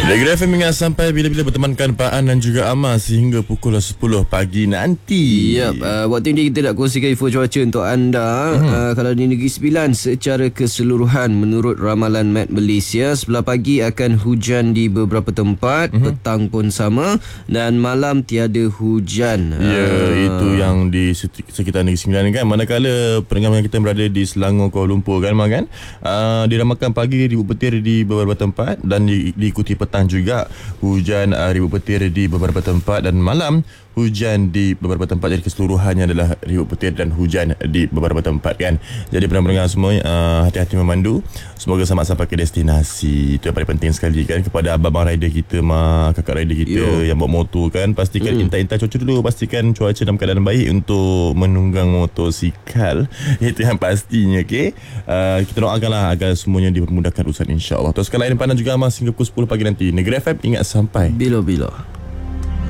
Negeri FM ingat sampai bila-bila bertemankan Pak An dan juga Amar sehingga pukul 10 pagi nanti. Waktu ini kita nak kongsikan info cuaca untuk anda. Kalau di Negeri Sembilan secara keseluruhan, menurut ramalan Met Malaysia, sebelah pagi akan hujan di beberapa tempat, petang pun sama, dan malam tiada hujan. Itu yang di sekitar Negeri Sembilan kan. Manakala pendengar kita berada di Selangor, Kuala Lumpur kan, Mak kan, diramalkan pagi ribut petir di beberapa tempat dan diikuti petang juga hujan ribut petir di beberapa tempat, dan malam hujan di beberapa tempat. Jadi keseluruhannya adalah ribut petir dan hujan di beberapa tempat kan. Jadi pendengar semua, hati-hati memandu, semoga selamat sampai ke destinasi. Itu yang paling penting sekali kan. Kepada abang-abang rider kita, kakak rider kita yang bawa motor kan, pastikan intai cuaca dulu, pastikan cuaca dalam keadaan baik untuk menunggang motosikal. Itu yang pastinya. Okay, kita doakanlah agar semuanya dipermudahkan urusan, insyaAllah. Teruskan lain pandang juga masih hingga pukul 10 pagi nanti. Negeri FM ingat sampai bila-bila.